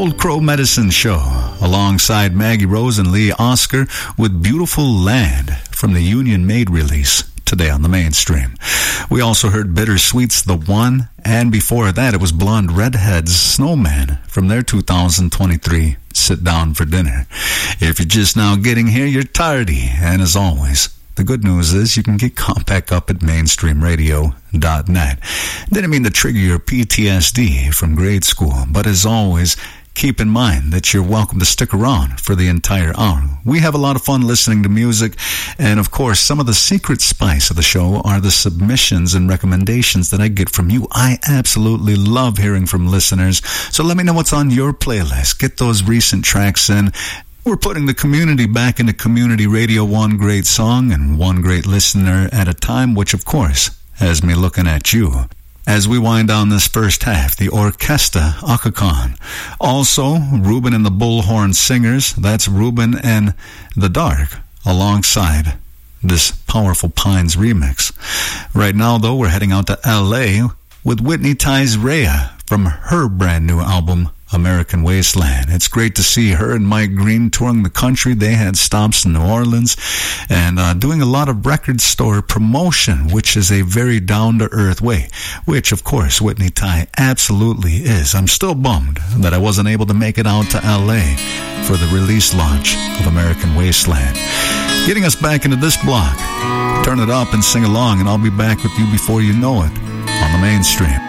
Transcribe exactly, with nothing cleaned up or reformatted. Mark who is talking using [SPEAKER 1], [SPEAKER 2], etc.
[SPEAKER 1] Old Crow Medicine Show, alongside Maggie Rose and Lee Oscar with Beautiful Land from the Union Made release today on the mainstream. We also heard Bittersweet's The One, and before that it was Blonde Redhead's Snowman from their two thousand twenty-three Sit Down for Dinner. If you're just now getting here, you're tardy, and as always, the good news is you can get caught back up at mainstream radio dot net. Didn't mean to trigger your P T S D from grade school, but as always, keep in mind that you're welcome to stick around for the entire hour. We have a lot of fun listening to music, and of course, some of the secret spice of the show are the submissions and recommendations that I get from you. I absolutely love hearing from listeners, so let me know what's on your playlist. Get those recent tracks in. We're putting the community back into community radio, one great song and one great listener at a time, which of course has me looking at you. As we wind down this first half, the Orquesta Ocacon. Also, Ruben and the Bullhorn Singers, that's Ruben and The Dark, alongside this Powerful Pines remix. Right now, though, we're heading out to L A with Whitney Ties Rhea from her brand new album, American Wasteland. It's great to see her and Mike Green touring the country. They had stops in New Orleans and uh, doing a lot of record store promotion, which is a very down-to-earth way, which, of course, Whitney Tie absolutely is. I'm still bummed that I wasn't able to make it out to L A for the release launch of American Wasteland. Getting us back into this block. Turn it up and sing along, and I'll be back with you before you know it on the mainstream.